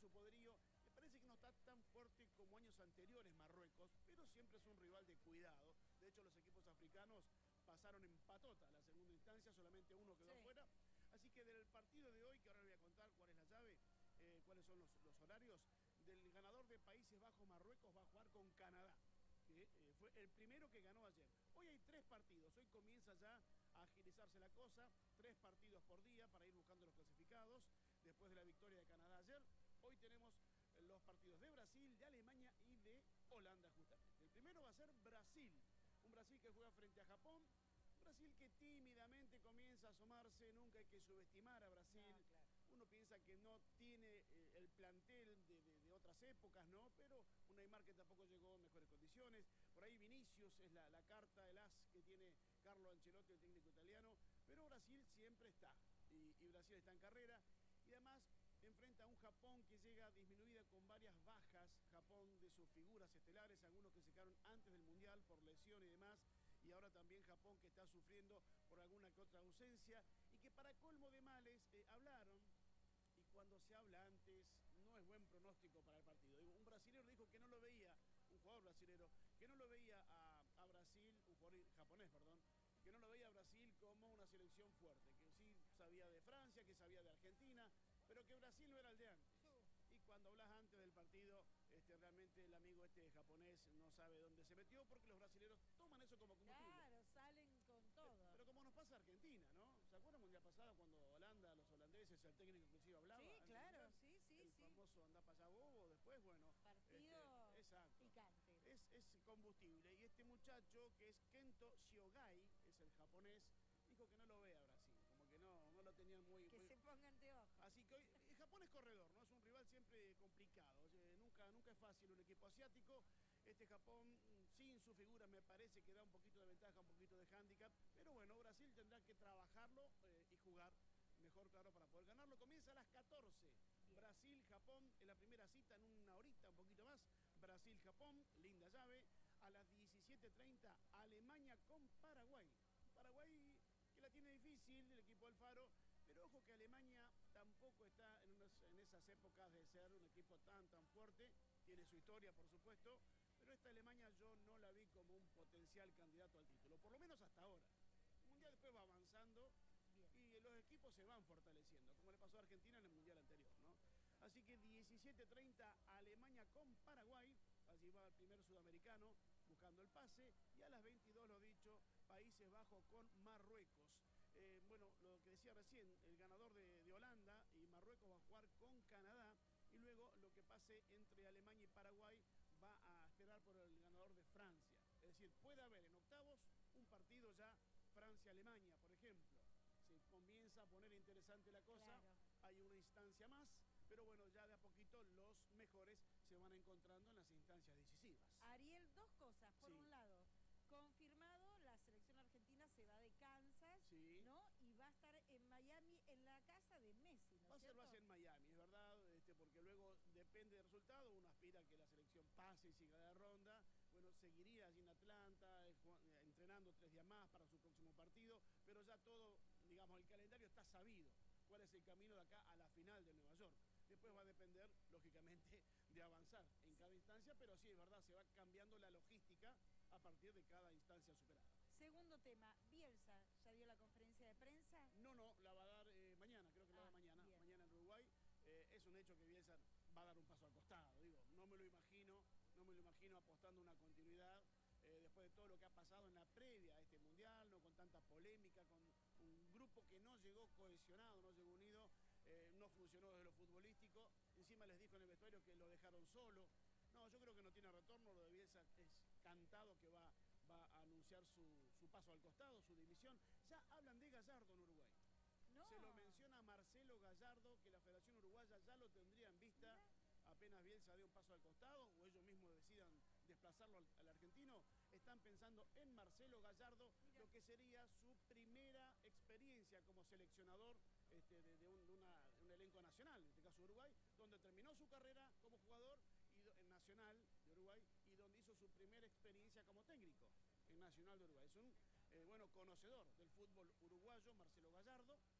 su poderío. Me parece que no está tan fuerte como años anteriores Marruecos, pero siempre es un rival de cuidado. De hecho, los equipos africanos pasaron en patota a la segunda instancia, solamente uno quedó afuera. Así que del partido de hoy, que ahora les voy a contar cuál es la llave, cuáles son los horarios, del ganador de Países Bajos-Marruecos va a jugar con Canadá, que fue el primero que ganó ayer. Hoy hay 3 partidos, hoy comienza ya a agilizarse la cosa, 3 partidos por día para ir buscando los clasificados, después de la victoria de Canadá ayer. Hoy tenemos los partidos de Brasil, de Alemania y de Holanda justamente. El primero va a ser Brasil, un Brasil que juega frente a Japón, Brasil que tímidamente comienza a asomarse, nunca hay que subestimar a Brasil. No, claro. Uno piensa que no tiene el plantel de otras épocas, ¿no? Pero un Neymar que tampoco llegó en mejores condiciones. Por ahí Vinicius es la carta, el as que tiene Carlo Ancelotti, el técnico italiano. Pero Brasil siempre está, y Brasil está en carrera. Y además enfrenta a un Japón que llega disminuida con varias bajas. Japón de sus figuras estelares, algunos que se quedaron antes del Mundial por lesión y demás. Y ahora también Japón que está sufriendo por alguna que otra ausencia. Y que para colmo de males hablaron, y cuando se habla antes no es buen pronóstico para el partido. Digo, un brasilero dijo que no lo veía, un jugador brasilero, que no lo veía a Brasil, un jugador japonés, perdón, que no lo veía a Brasil como una selección fuerte, que sí sabía de Francia, que sabía de Argentina, pero que Brasil no era el de antes. Y cuando hablas antes del partido, realmente el amigo japonés no sabe dónde se metió, porque los brasileños toman eso como combustible. Claro, salen con todo. Pero como nos pasa a Argentina, ¿no? ¿Se acuerdan el mundial pasado cuando Holanda, los holandeses, el técnico inclusive hablaba? Sí, claro, sí. El famoso andá para allá bobo, después, bueno. Partido exacto. picante. Es combustible. Y este muchacho, que es Kento Shiogai, es el japonés, dijo que no lo ve a Brasil, como que no lo tenían muy... Que se ponga anteojos. Así que hoy, Japón es corredor, ¿no? Es un rival siempre complicado. Nunca es fácil un equipo asiático. Japón, sin su figura, me parece que da un poquito de ventaja, un poquito de hándicap. Pero bueno, Brasil tendrá que trabajarlo y jugar mejor, claro, para poder ganarlo. Comienza a las 14. Brasil-Japón en la primera cita, en una horita, un poquito más. Brasil-Japón, linda llave. A las 17:30, Alemania con Paraguay. Paraguay que la tiene difícil, el equipo Alfaro, pero ojo que Alemania tampoco está en esas épocas de ser un equipo tan fuerte, tiene su historia por supuesto, pero esta Alemania yo no la vi como un potencial candidato al título, por lo menos hasta ahora. El Mundial después va avanzando y los equipos se van fortaleciendo, como le pasó a Argentina en el Mundial anterior, ¿no? Así que 17:30 Alemania con Paraguay, allí va el primer sudamericano buscando el pase, y a las 22, lo dicho, Países Bajos con Marruecos. Bueno, lo que decía recién, el ganador de Holanda y Marruecos va a jugar con Canadá, y luego lo que pase entre Alemania y Paraguay va a esperar por el ganador de Francia. Es decir, puede haber en octavos un partido ya Francia-Alemania, por ejemplo. Se comienza a poner interesante la cosa, claro. Hay una instancia más, pero bueno, ya de a poquito los mejores se van encontrando en las instancias decisivas. Ariel, 2 cosas. Por un lado, confirmado, la selección argentina se va de Kansas, ¿no? Y va a estar en Miami, en la casa de Messi, ¿no es cierto? Va a ser en Miami, es verdad, porque luego depende del resultado, uno aspira a que la selección pase y siga de ronda. Bueno, seguiría allí en Atlanta, entrenando 3 días más para su próximo partido, pero ya todo, digamos, el calendario está sabido. ¿Cuál es el camino de acá a la final de Nueva York? Después va a depender, lógicamente, de avanzar en cada instancia, pero sí, es verdad, se va cambiando la logística a partir de cada instancia superada. Segundo tema, Bielsa, ¿ya dio la conferencia de prensa? No, la va a dar mañana, creo que la va a dar mañana, mañana en Uruguay. Es un hecho que Bielsa va a dar un paso al costado, digo, no me lo imagino apostando una continuidad después de todo lo que ha pasado en la previa a este Mundial, no con tanta polémica, con un grupo que no llegó cohesionado, no llegó unido, no funcionó desde lo futbolístico, encima les dijo en el vestuario que lo dejaron solo. No, yo creo que no tiene retorno, lo de Bielsa es cantado que va a anunciar su paso al costado, su dimisión. Ya hablan de Gallardo en Uruguay. No. Se lo menciona Marcelo Gallardo, que la Federación Uruguaya ya lo tendría en vista. Apenas Bielsa dé un paso al costado o ellos mismos decidan desplazarlo al argentino, están pensando en Marcelo Gallardo, lo que sería su primera experiencia como seleccionador de un elenco nacional, en este caso Uruguay, donde terminó su carrera como jugador en Nacional de Uruguay y donde hizo su primera experiencia como técnico en Nacional de Uruguay. Es un conocedor del fútbol uruguayo, Marcelo Gallardo.